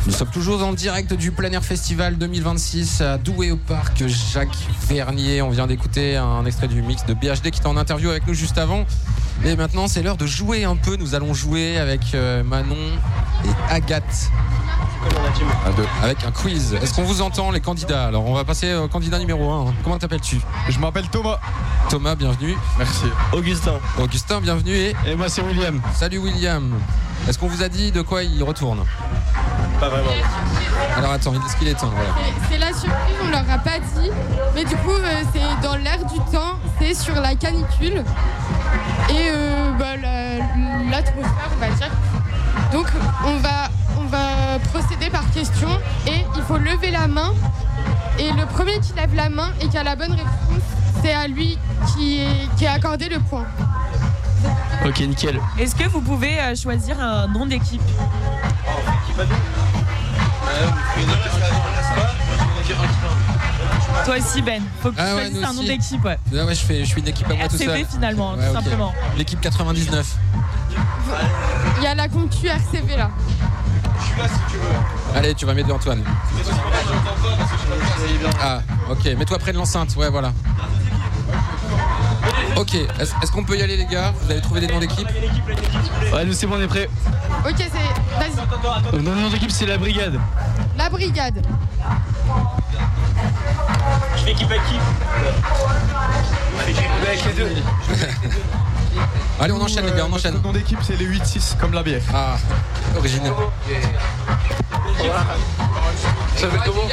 Nous sommes toujours en direct du Plein Air Festival 2026 à Douai au parc Jacques Vernier. On vient d'écouter un extrait du mix de BHD qui était en interview avec nous juste avant. Et maintenant c'est l'heure de jouer un peu. Nous allons jouer avec Manon et Agathe. Avec un quiz. Est-ce qu'on vous entend les candidats? Alors on va passer au candidat numéro 1. Comment t'appelles-tu? Je m'appelle Thomas. Thomas, bienvenue. Merci. Augustin. Augustin, bienvenue. Et moi c'est William. Salut William. Est-ce qu'on vous a dit de quoi il retourne? Pas vraiment. Alors attends, est-ce qu'il est temps? Voilà. C'est la surprise, on leur a pas dit. Mais du coup, c'est dans l'air du temps, c'est sur la canicule. Et l'atmosphère, on va dire. Donc on va procéder par question et il faut lever la main. Et le premier qui lève la main et qui a la bonne réponse, c'est à lui qui est accordé le point. Ok, nickel. Est-ce que vous pouvez choisir un nom d'équipe? Toi aussi Ben, faut que tu choisisses un nom d'équipe. Ouais. Ah ouais, je suis une équipe à moi tout seul. RCV finalement, ouais, tout simplement. L'équipe 99. Il y a la concu RCV là. Je suis là si tu veux. Allez, tu vas m'aider Antoine. Ah, ok, mets-toi près de l'enceinte, ouais voilà. Ok, est-ce qu'on peut y aller les gars? Vous avez trouvé des noms d'équipe? Ouais, nous c'est bon, on est prêts. Ok, vas-y. Notre nom d'équipe c'est la brigade. La brigade. Je fais équipe à qui? Avec les deux. Allez, on enchaîne les gars, on enchaîne. Notre nom d'équipe c'est les 8-6 comme la bière. Ah, original. Ça fait comment?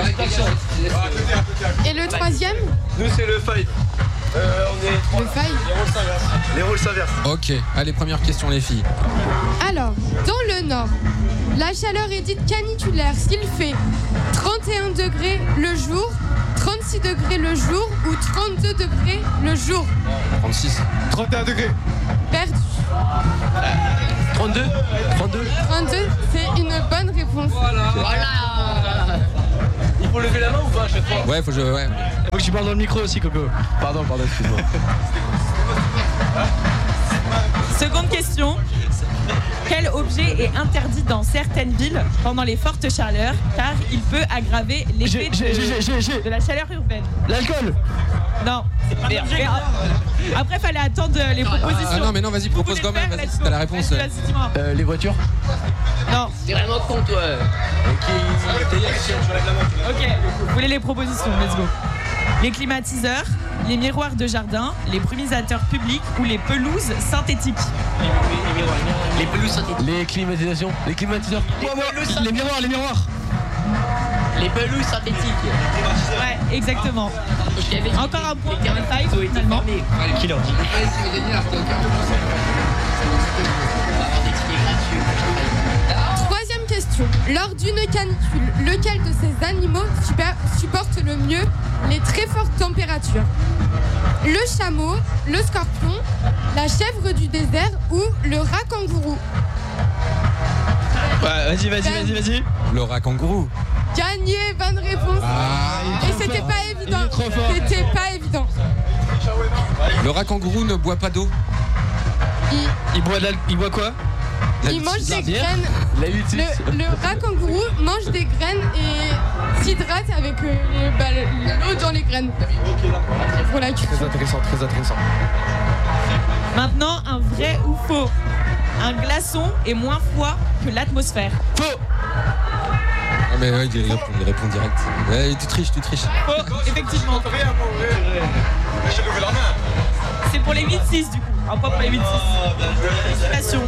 Et le troisième? Nous c'est le fight. Le faille. Les rôles s'inversent. Ok, allez, première question les filles. Alors, dans le nord, la chaleur est dite caniculaire s'il fait 31 degrés le jour, 36 degrés le jour ou 32 degrés le jour. 36. 31 degrés. Perdu. 32. 32, c'est une bonne réponse. Voilà. Il faut lever la main ou pas à chaque fois? Ouais, faut que tu parles dans le micro aussi, Coco. Pardon, excuse-moi. Seconde question. Quel objet est interdit dans certaines villes pendant les fortes chaleurs car il peut aggraver l'effet de la chaleur urbaine? L'alcool. Non. Après, fallait attendre les propositions. Ah non, mais non, vas-y, propose quand même, vas-y, si t'as la réponse. Vas-y, dis-moi. Les voitures. Non. T'es vraiment con, toi. Ok, vous voulez les propositions, let's go. Les climatiseurs, les miroirs de jardin, les brumisateurs publics ou les pelouses synthétiques? Les pelouses synthétiques. Les climatisations. Les climatiseurs. Les miroirs. Les pelouses synthétiques. Ouais, exactement. Encore un point pour les tailles, finalement. Qui l'a dit? Troisième question. Lors d'une canicule, lequel de ces animaux supporte le mieux les très fortes températures? Le chameau, le scorpion, la chèvre du désert ou le rat kangourou? Ouais, vas-y. Le rat kangourou. Gagné, bonne réponse. Et c'était pas évident. C'était pas évident. Le rat kangourou ne boit pas d'eau. Il boit quoi? Il mange des graines. La 8-6. Le rat kangourou mange des graines et s'hydrate avec l'eau dans les graines. Pour la cuisson. Très intéressant. Maintenant, un vrai ou faux? Un glaçon est moins froid que l'atmosphère. Faux. Ah mais ouais, il répond direct. Ouais, tu triches. Faux, effectivement. J'ai levé la main. C'est pour les 8-6 du coup. Un point pour les 8-6. Félicitations.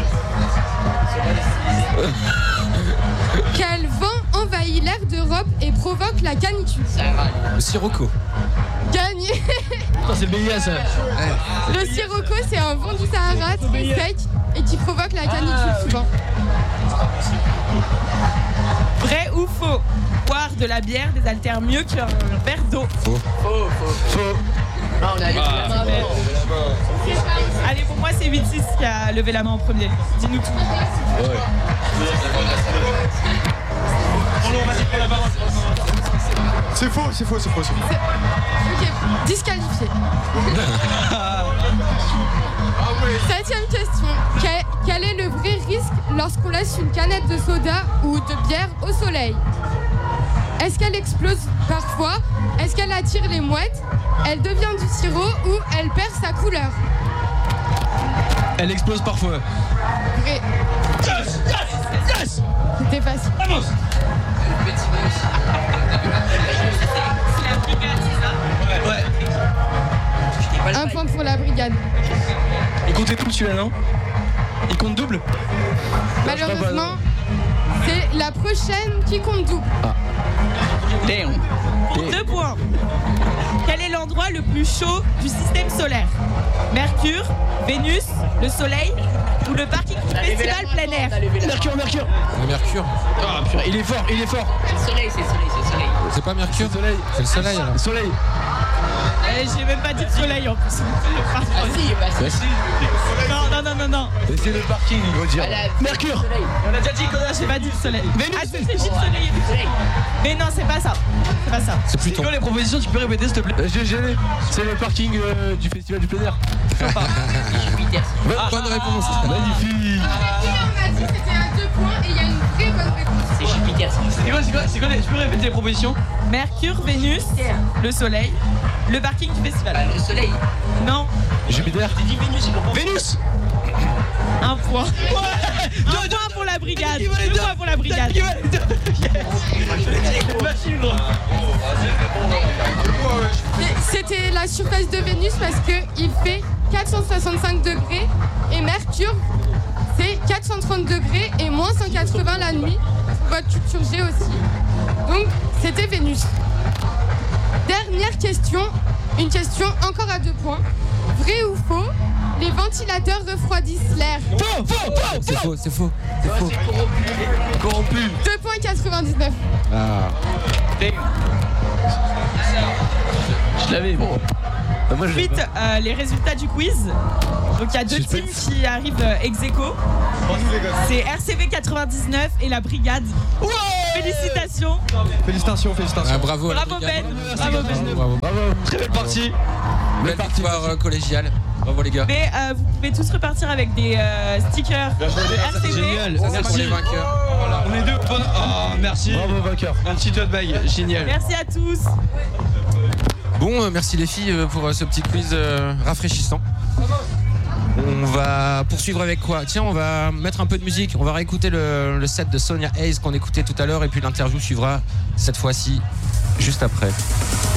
Quel vent envahit l'air d'Europe et provoque la canicule? Le sirocco. Gagné. C'est le BIA ça. Le sirocco, c'est un vent du Sahara très sec et qui provoque la canicule souvent. Vrai ou faux? Boire de la bière désaltère mieux qu'un verre d'eau. Faux. Non, on a allé Allez, pour moi, c'est 8-6 qui a levé la main en premier. Dis-nous tout. C'est faux. Ok, disqualifié. 7e question. Quel est le vrai risque lorsqu'on laisse une canette de soda ou de bière au soleil? Est-ce qu'elle explose parfois? Est-ce qu'elle attire les mouettes? Elle devient du sirop ou elle perd sa couleur? Elle explose parfois. Vrai. Yes! C'était facile. Vamos! Ouais. Un point pour la brigade. Il comptait double celui-là, non? Il compte double? Malheureusement, c'est la prochaine qui compte double. Pour 2 points. Quel est l'endroit le plus chaud du système solaire? Mercure, Vénus, le Soleil ou le parking du festival plein air? Mercure! Le Mercure. Ah purée, il est fort! C'est le soleil. C'est pas Mercure? Soleil. C'est le soleil alors. Soleil! J'ai même pas dit le Soleil en plus. Ah si, bah si. Non. Et c'est le parking, il faut dire. Mercure! On a déjà dit qu'on j'ai pas dit le Soleil. Vénus, ah, si, j'ai dit le Soleil. Mais non, c'est pas ça. C'est Pluton. C'est quoi les propositions? Tu peux répéter s'il te plaît? C'est le parking du festival du plein air. Jupiter. Bonne réponse. Magnifique! On a dit que c'était à 2 points et il y a une vraie bonne réponse. C'est Jupiter. C'est quoi? Tu peux répéter les propositions? Mercure, Vénus, le Soleil, le parking du festival. Bah, le soleil. Non, Jupiter? J'ai dit Vénus, j'ai compris. Vénus! 1 point. Ouais! 1 point pour la brigade. 2 points pour la brigade. C'était la surface de Vénus parce qu'il fait 465 degrés et Mercure c'est 430 degrés et moins 180 la nuit. Votre culture G aussi. Donc c'était Vénus. Dernière question, une question encore à 2 points. Vrai ou faux? Les ventilateurs refroidissent l'air. C'est faux. Corrompu! 2 points 99. Ah. Je l'avais, bon. Moi, je l'avais Ensuite, pas. les résultats du quiz. Donc il y a 2 teams qui arrivent ex aequo. C'est RCV 99 et la brigade. Ouais! Félicitations. Félicitations. Ah, bravo. à la Bravo brigade. Ben. Bravo Ben. Bravo. Très belle partie. Belle victoire collégiale. Bravo les gars. Mais vous pouvez tous repartir avec des stickers RCV. Génial. Ça c'est pour les vainqueurs. Voilà. On est deux. Oh, merci. Bravo vainqueur. Un petit tote bag. Génial. Merci à tous. Bon, merci les filles pour ce petit quiz rafraîchissant. On va poursuivre avec quoi? Tiens, on va mettre un peu de musique. On va réécouter le set de Sonia Hayes qu'on écoutait tout à l'heure et puis l'interview suivra cette fois-ci juste après.